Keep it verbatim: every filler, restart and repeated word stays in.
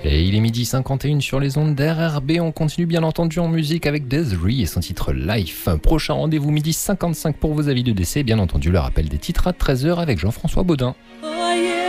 Et il est midi cinquante et un sur les ondes d'R R B. On continue bien entendu en musique avec Desiree et son titre Life. Prochain rendez-vous midi cinquante-cinq pour vos avis de décès. Bien entendu, le rappel des titres à treize heures avec Jean-François Baudin.